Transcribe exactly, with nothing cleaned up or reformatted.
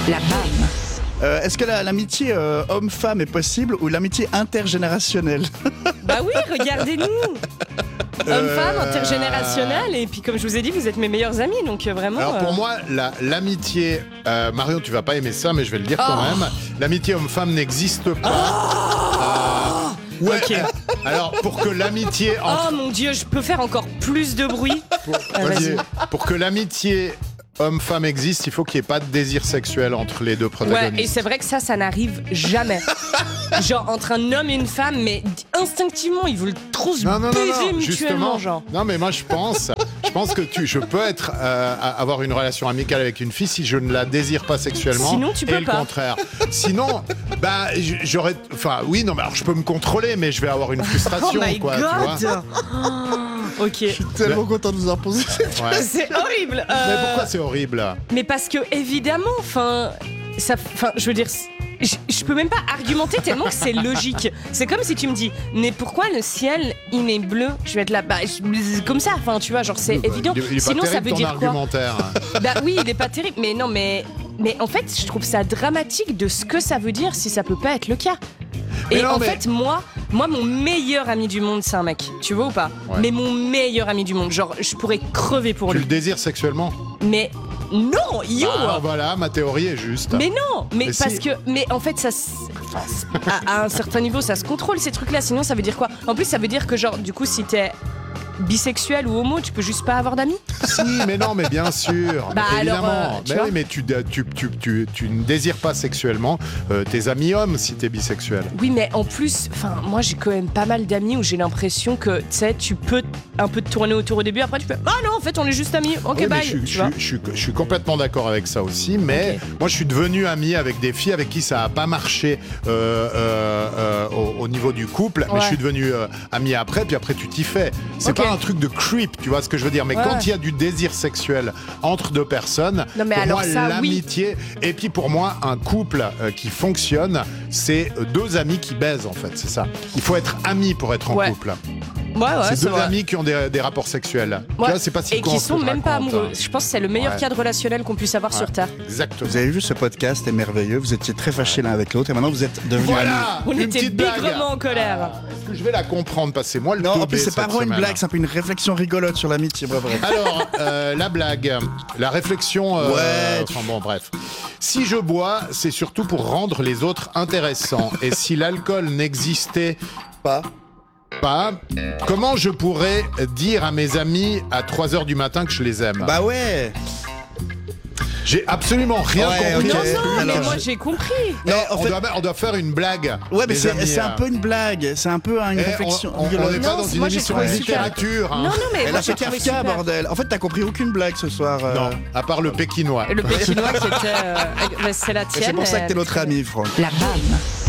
La B A M. Euh, Est-ce que la- l'amitié euh, homme-femme est possible ou l'amitié intergénérationnelle? Bah oui, regardez-nous. Homme-femme, intergénérationnel, et puis comme je vous ai dit, vous êtes mes meilleurs amis, donc euh, vraiment... Alors pour euh, moi, la- l'amitié, euh, Marion, tu vas pas aimer ça, mais je vais le dire quand Oh. même. L'amitié homme-femme n'existe pas. Euh, ouais. Ok. Alors pour que l'amitié entre, Oh mon Dieu, je peux faire encore plus de bruit. pour, Ah, Olivier, vas-y. pour que l'amitié homme-femme existe, il faut qu'il n'y ait pas de désir sexuel entre les deux Ouais, protagonistes. et c'est vrai que ça, ça n'arrive jamais. Genre entre un homme et une femme, mais instinctivement, ils veulent trop se Non, non, non, baiser non, mutuellement, justement. genre. Non, mais moi, je pense, je pense que tu, je peux être, euh, avoir une relation amicale avec une fille si je ne la désire pas sexuellement. Sinon, tu peux et le pas. contraire. Sinon, bah, j- j'aurais, enfin, oui, non, mais alors je peux me contrôler, mais je vais avoir une frustration, Oh my quoi, tu God. vois. Ok. Je suis tellement content de vous avoir posé cette Ouais. C'est horrible. Mais euh, pourquoi c'est horrible? Mais parce que évidemment, enfin, ça, enfin, je veux dire, je, je peux même pas argumenter tellement que c'est logique. C'est comme si tu me dis, mais pourquoi le ciel il est bleu? Je vais être là, bah, je- comme ça. Enfin, tu vois, genre c'est évident. Il est- il est pas Sinon, ça terrible, veut ton dire quoi? argumentaire. Bah oui, il est pas terrible. Mais non, mais, mais en fait, je trouve ça dramatique de ce que ça veut dire si ça peut pas être le cas. Mais Et non, en mais- fait, moi, moi, mon meilleur ami du monde, c'est un mec. Tu vois ou pas? Ouais. Mais mon meilleur ami du monde, genre, je pourrais crever pour Tu lui. le désires sexuellement? Mais non, you. Bah, voilà, ma théorie est juste. Mais non, mais, Mais parce si. que, mais en fait, ça, s- enfin, c- à, à un certain niveau, ça se contrôle ces trucs-là. Sinon, ça veut dire quoi? En plus, ça veut dire que genre, du coup, si t'es bisexuel ou homo, tu peux juste pas avoir d'amis. Si, mais non, mais bien sûr. Bah mais alors, évidemment. euh, tu mais vois. oui, mais tu, tu, tu, tu, tu ne désires pas sexuellement euh, tes amis hommes si t'es bisexuel. Oui, mais en plus, enfin, moi, j'ai quand même pas mal d'amis où j'ai l'impression que, tu sais, tu peux un peu te tourner autour au début, après tu fais, ah non, en fait, on est juste amis. Ok, Oui, mais bye. je, suis- tu je, vois. suis- je, suis- je suis complètement d'accord avec ça aussi, mais Ok. moi je suis devenu ami avec des filles avec qui ça n'a pas marché euh, euh, euh, au, au niveau du couple, mais Ouais. je suis devenu euh, ami après, puis après tu t'y fais. C'est Ok. pas un truc de creep, tu vois ce que je veux dire, mais Ouais. quand il y a du désir sexuel entre deux personnes, Non, mais pour alors moi ça, oui. l'amitié, et puis pour moi un couple euh, qui fonctionne, c'est euh, deux amis qui baisent en fait, c'est ça. Il faut être ami pour être en Ouais. couple. Ouais, ouais, c'est c'est deux vrai. amis qui ont des, des rapports sexuels. Tu Ouais. vois, c'est pas si Et con qui ce sont que je même pas raconte. amoureux. Je pense que c'est le meilleur Ouais. cadre relationnel qu'on puisse avoir sur Terre. Exactement. Vous avez vu, ce podcast est merveilleux. Vous étiez très fâchés l'un avec l'autre et maintenant vous êtes devenus amis. Voilà. On une était petite blague. baigrement en colère. Ah, Est-ce que je vais la comprendre parce que c'est moi le Non, en teubé plus, c'est pas cette vraiment une semaine. blague, c'est un peu une réflexion rigolote sur l'amitié. Bref, bref. Alors, euh, la blague, la réflexion. euh, Ouais. Enfin bon, bref. Si je bois, c'est surtout pour rendre les autres intéressants. Et si l'alcool n'existait Pas. pas, comment je pourrais dire à mes amis à trois heures du matin que je les aime? Bah ouais. J'ai absolument rien Ouais, compris. ok. Non, non, mais Alors, moi je- j'ai compris. Non, Mais en on, fait- doit, on doit faire une blague. Ouais, mais les c'est amis, c'est un euh. peu une blague. C'est un peu une Eh, réflexion on- on- on rigolote. n'est pas Non, dans une moi, j'ai émission de trouvé super. littérature. hein. Non, non, mais Elle moi a fait j'ai trouvé Kafka, super. bordel. En fait, t'as compris aucune blague ce soir. euh. Non, à part le pékinois. Le pékinois qui était. euh, mais c'est la Et tienne. c'est pour ça que elle- t'es notre ami, Franck. La B A M.